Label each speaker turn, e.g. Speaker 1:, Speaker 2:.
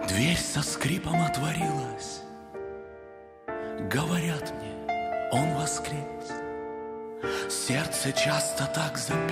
Speaker 1: Дверь со скрипом отворилась. Говорят мне, он воскрес. Сердце часто так запело.